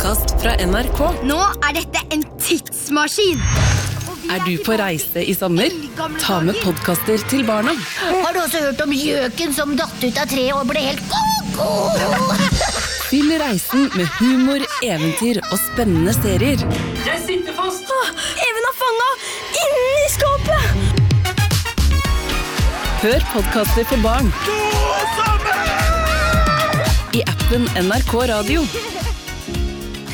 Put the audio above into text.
podcast fra NRK. Nå dette en tidsmaskin. Du på reise i sommer? Ta med podcaster til barna. Har du også hørt om gjøken som datt ut av treet og ble helt koko? Fyll reisen med humor, eventyr og spennende serier. Jeg sitter fast! Even har fanget inni skapet. Hør podcaster for barn. I appen NRK Radio.